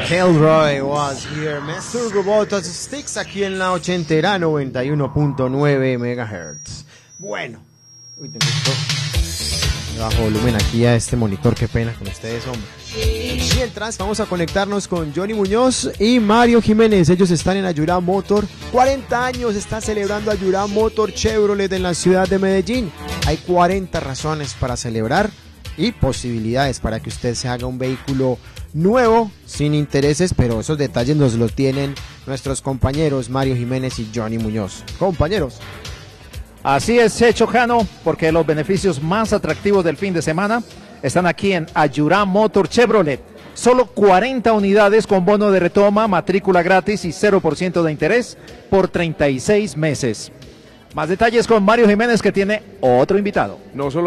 Elroy was here, Mr. Robotos Sticks, aquí en la 91.9 MHz. Bueno, uy, tengo esto de bajo volumen aquí a este monitor, qué pena con ustedes, hombre. Mientras, vamos a conectarnos con Johnny Muñoz y Mario Jiménez. Ellos están en Ayurá Motor. 40 años está celebrando Ayurá Motor Chevrolet en la ciudad de Medellín. Hay 40 razones para celebrar y posibilidades para que usted se haga un vehículo nuevo, sin intereses, pero esos detalles nos los tienen nuestros compañeros Mario Jiménez y Johnny Muñoz. Compañeros. Así es, Checho Jano, porque los beneficios más atractivos del fin de semana están aquí en Ayurá Motor Chevrolet. Solo 40 unidades con bono de retoma, matrícula gratis y 0% de interés por 36 meses. Más detalles con Mario Jiménez, que tiene otro invitado. No solo